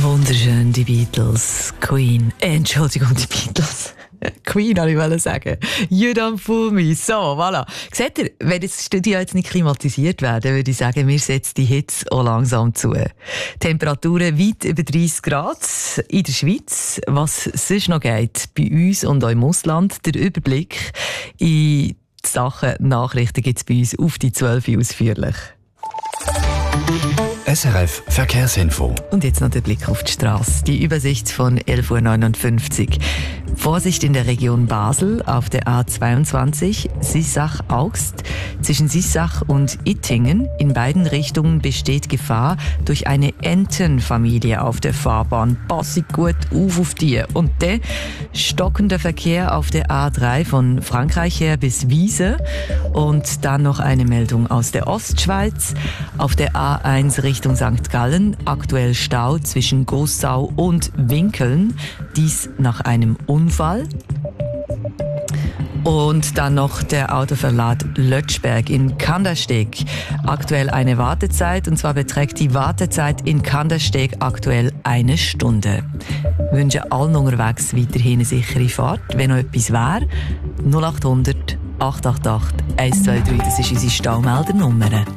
Wunderschön, die Beatles, Queen, Entschuldigung, die Beatles. Queen, wollte ich sagen. You don't fool me. So, voilà. Seht ihr, wenn das Studio jetzt nicht klimatisiert wäre, würde ich sagen, wir setzen die Hitze auch langsam zu. Temperaturen weit über 30 Grad in der Schweiz. Was sonst noch geht, bei uns und auch im Ausland, der Überblick in Sachen Nachrichten gibt es bei uns auf die 12 ausführlich. SRF Verkehrsinfo. Und jetzt noch der Blick auf die Straße. Die Übersicht von 11.59 Uhr. Vorsicht in der Region Basel auf der A22 Sissach-Augst. Zwischen Sissach und Ittingen in beiden Richtungen besteht Gefahr durch eine Entenfamilie auf der Fahrbahn. Passe gut auf die. Und der stockende Verkehr auf der A3 von Frankreich her bis Wiese. Und dann noch eine Meldung aus der Ostschweiz. Auf der A1 Richtung St. Gallen aktuell Stau zwischen Gossau und Winkeln. Dies nach einem Unfall. Und dann noch der Autoverlad Lötschberg in Kandersteg. Aktuell eine Wartezeit, und zwar beträgt die Wartezeit in Kandersteg aktuell 1 Stunde. Wir wünschen allen unterwegs weiterhin eine sichere Fahrt. Wenn noch etwas wäre, 0800 888 123, das ist unsere Staumeldernummer.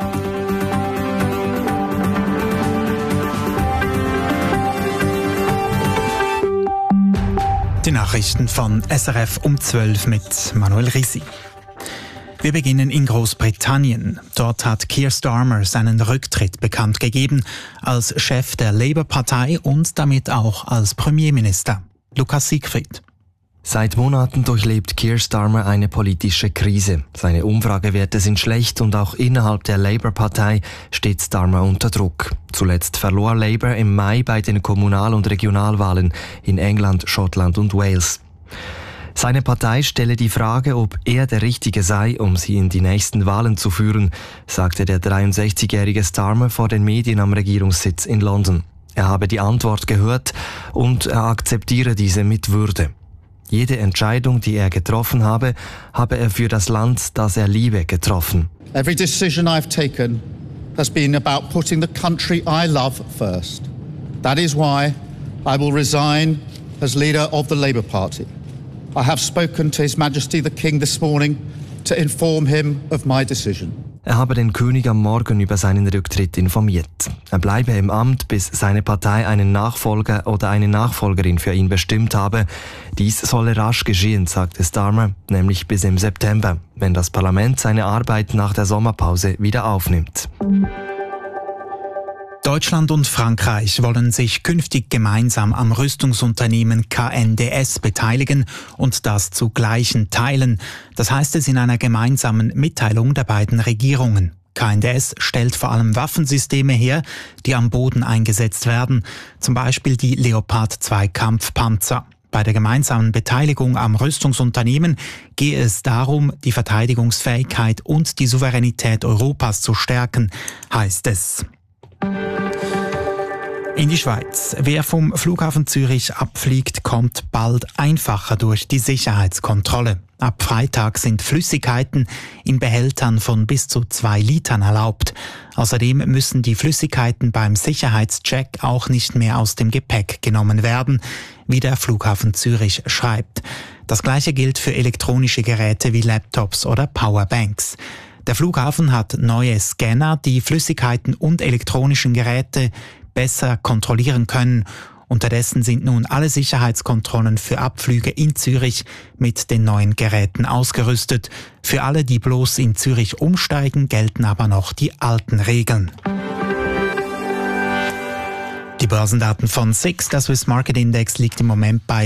Die Nachrichten von SRF um 12 mit Manuel Risi. Wir beginnen in Großbritannien. Dort hat Keir Starmer seinen Rücktritt bekannt gegeben als Chef der Labour-Partei und damit auch als Premierminister. Lukas Siegfried. Seit Monaten durchlebt Keir Starmer eine politische Krise. Seine Umfragewerte sind schlecht und auch innerhalb der Labour-Partei steht Starmer unter Druck. Zuletzt verlor Labour im Mai bei den Kommunal- und Regionalwahlen in England, Schottland und Wales. Seine Partei stelle die Frage, ob er der Richtige sei, um sie in die nächsten Wahlen zu führen, sagte der 63-jährige Starmer vor den Medien am Regierungssitz in London. Er habe die Antwort gehört und er akzeptiere diese mit Würde. Jede Entscheidung, die er getroffen habe, habe er für das Land, das er liebe, getroffen. Every decision I've taken has been about putting the country I love first. That is why I will resign as leader of the Labour Party. I have spoken to His Majesty the King this morning to inform him of my decision. Er habe den König am Morgen über seinen Rücktritt informiert. Er bleibe im Amt, bis seine Partei einen Nachfolger oder eine Nachfolgerin für ihn bestimmt habe. Dies solle rasch geschehen, sagte Starmer, nämlich bis im September, wenn das Parlament seine Arbeit nach der Sommerpause wieder aufnimmt. Deutschland und Frankreich wollen sich künftig gemeinsam am Rüstungsunternehmen KNDS beteiligen und das zu gleichen Teilen. Das heißt es in einer gemeinsamen Mitteilung der beiden Regierungen. KNDS stellt vor allem Waffensysteme her, die am Boden eingesetzt werden, zum Beispiel die Leopard 2 Kampfpanzer. Bei der gemeinsamen Beteiligung am Rüstungsunternehmen gehe es darum, die Verteidigungsfähigkeit und die Souveränität Europas zu stärken, heißt es. In die Schweiz. Wer vom Flughafen Zürich abfliegt, kommt bald einfacher durch die Sicherheitskontrolle. Ab Freitag sind Flüssigkeiten in Behältern von bis zu 2 Litern erlaubt. Außerdem müssen die Flüssigkeiten beim Sicherheitscheck auch nicht mehr aus dem Gepäck genommen werden, wie der Flughafen Zürich schreibt. Das Gleiche gilt für elektronische Geräte wie Laptops oder Powerbanks. Der Flughafen hat neue Scanner, die Flüssigkeiten und elektronischen Geräte besser kontrollieren können. Unterdessen sind nun alle Sicherheitskontrollen für Abflüge in Zürich mit den neuen Geräten ausgerüstet. Für alle, die bloß in Zürich umsteigen, gelten aber noch die alten Regeln. Die Börsendaten von SIX, der Swiss Market Index, liegt im Moment bei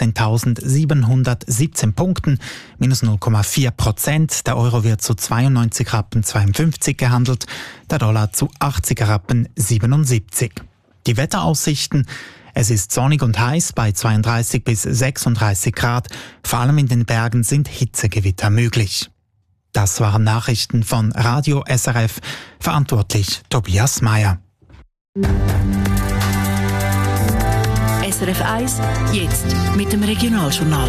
13.717 Punkten, minus 0,4%. Der Euro wird zu 92,52 Rappen gehandelt, der Dollar zu 80,77 Rappen. Die Wetteraussichten: Es ist sonnig und heiß bei 32 bis 36 Grad. Vor allem in den Bergen sind Hitzegewitter möglich. Das waren Nachrichten von Radio SRF. Verantwortlich Tobias Meyer. SRF 1, jetzt mit dem Regionaljournal.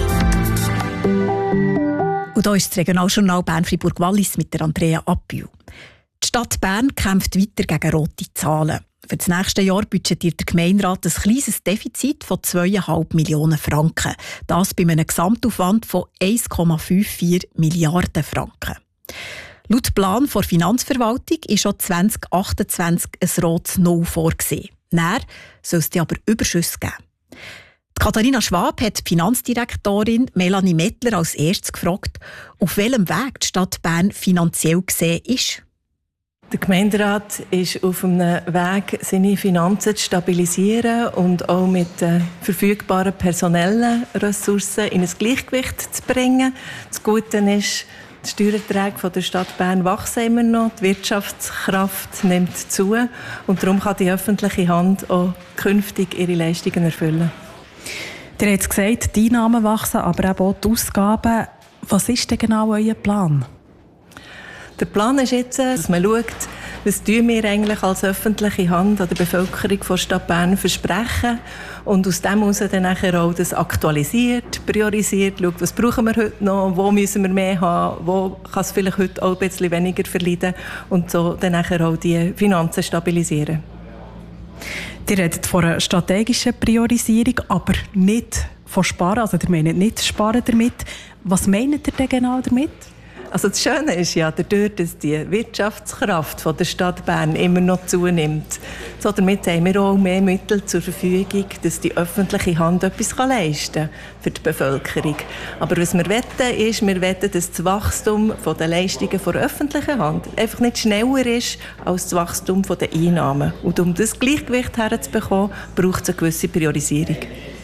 Und hier ist das Regionaljournal Bern-Fribourg-Wallis mit der Andrea Appühl. Die Stadt Bern kämpft weiter gegen rote Zahlen. Für das nächste Jahr budgetiert der Gemeinderat ein kleines Defizit von 2,5 Millionen Franken. Das bei einem Gesamtaufwand von 1,54 Milliarden Franken. Laut Plan der Finanzverwaltung ist schon 2028 ein rotes Null vorgesehen. Näher soll es aber Überschüsse geben. Katharina Schwab hat die Finanzdirektorin Melanie Mettler als erstes gefragt, auf welchem Weg die Stadt Bern finanziell gesehen ist. Der Gemeinderat ist auf einem Weg, seine Finanzen zu stabilisieren und auch mit verfügbaren personellen Ressourcen in ein Gleichgewicht zu bringen. Das Gute ist, die Steuererträge von der Stadt Bern wachsen immer noch, die Wirtschaftskraft nimmt zu und darum kann die öffentliche Hand auch künftig ihre Leistungen erfüllen. Ihr habt gesagt, die Einnahmen wachsen, aber auch die Ausgaben. Was ist denn genau euer Plan? Der Plan ist jetzt, dass man schaut, was tun wir eigentlich als öffentliche Hand an der Bevölkerung der Stadt Bern versprechen und aus dem heraus dann nachher auch das aktualisiert, priorisiert, schaut, was brauchen wir heute noch, wo müssen wir mehr haben, wo kann es vielleicht heute auch ein bisschen weniger verleiden und so dann nachher auch die Finanzen stabilisieren. Ihr redet von einer strategischen Priorisierung, aber nicht von Sparen. Also ihr meint nicht Sparen damit. Was meint ihr denn genau damit? Also das Schöne ist ja dadurch, dass die Wirtschaftskraft von der Stadt Bern immer noch zunimmt. So damit haben wir auch mehr Mittel zur Verfügung, dass die öffentliche Hand etwas leisten kann für die Bevölkerung. Aber was wir wetten ist, dass das Wachstum der Leistungen der öffentlichen Hand einfach nicht schneller ist als das Wachstum der Einnahmen. Und um das Gleichgewicht herzubekommen, braucht es eine gewisse Priorisierung.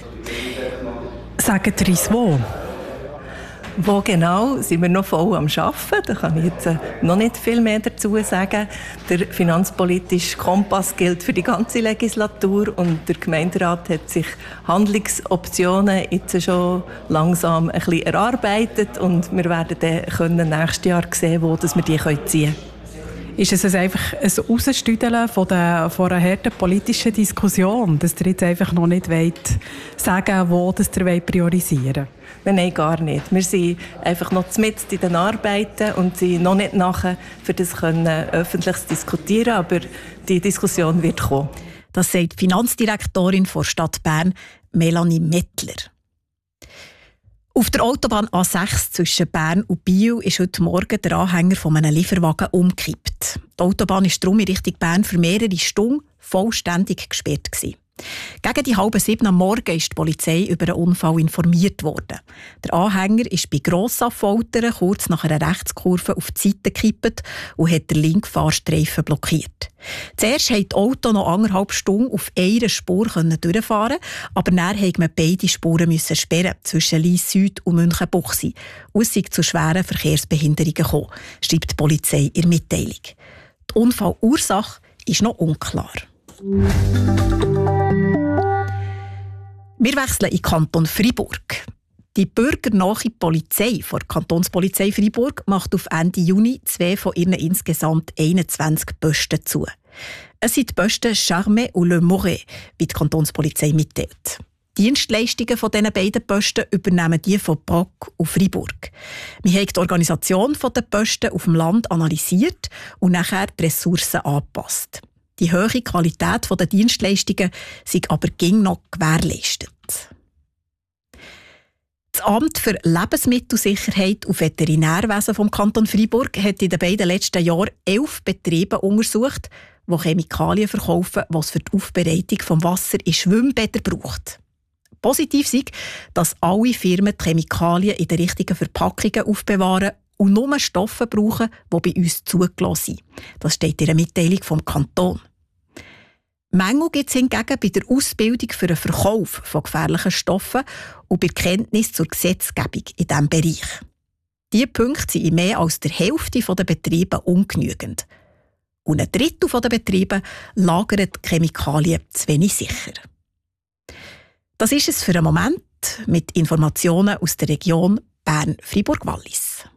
Sagt ihr uns wo? Wo genau sind wir noch voll am Arbeiten? Da kann ich jetzt noch nicht viel mehr dazu sagen. Der finanzpolitische Kompass gilt für die ganze Legislatur und der Gemeinderat hat sich Handlungsoptionen jetzt schon langsam ein bisschen erarbeitet und wir werden dann nächstes Jahr sehen, wo wir die ziehen können. Ist es einfach ein Rausstüdeln von einer harten politischen Diskussion, dass ihr jetzt einfach noch nicht sagen wollt, wo ihr priorisieren wollt? Nein, gar nicht. Wir sind einfach noch mitten in den Arbeiten und sind noch nicht nachher, für das öffentlich diskutieren, aber die Diskussion wird kommen. Das sagt die Finanzdirektorin der Stadt Bern, Melanie Mettler. Auf der Autobahn A6 zwischen Bern und Biel ist heute Morgen der Anhänger von einem Lieferwagen umgekippt. Die Autobahn ist darum in Richtung Bern für mehrere Stunden vollständig gesperrt gewesen. Gegen die 6:30 am Morgen ist die Polizei über den Unfall informiert worden. Der Anhänger ist bei Grossaffoltern kurz nach einer Rechtskurve auf die Seite gekippt und hat den linken Fahrstreifen blockiert. Zuerst konnte das Auto noch 1,5 Stunden auf einer Spur durchfahren, aber dann musste man beide Spuren sperren, zwischen Lyss Süd und Münchenbuchsee. Und es sei zu schweren Verkehrsbehinderungen gekommen, schreibt die Polizei in der Mitteilung. Die Unfallursache ist noch unklar. Wir wechseln in den Kanton Freiburg. Die bürgernahe Polizei der Kantonspolizei Freiburg macht auf Ende Juni 2 von ihren insgesamt 21 Posten zu. Es sind die Posten Charmey und Le Moret, wie die Kantonspolizei mitteilt. Die Dienstleistungen von diesen beiden Posten übernehmen die von Brock und Freiburg. Wir haben die Organisation der Posten auf dem Land analysiert und nachher die Ressourcen angepasst. Die hohe Qualität der Dienstleistungen sind aber noch gewährleistet. Das Amt für Lebensmittelsicherheit und Veterinärwesen vom Kanton Freiburg hat in den beiden letzten Jahren 11 Betriebe untersucht, die Chemikalien verkaufen, die es für die Aufbereitung des Wassers in Schwimmbädern braucht. Positiv ist, dass alle Firmen die Chemikalien in den richtigen Verpackungen aufbewahren und nur Stoffe brauchen, die bei uns zugelassen sind. Das steht in der Mitteilung vom Kanton. Mängel gibt es hingegen bei der Ausbildung für den Verkauf von gefährlichen Stoffen und bei der Kenntnis zur Gesetzgebung in diesem Bereich. Diese Punkte sind in mehr als der Hälfte der Betriebe ungenügend. Und ein Drittel der Betriebe lagern die Chemikalien zu wenig sicher. Das ist es für einen Moment mit Informationen aus der Region Bern-Fribourg-Wallis.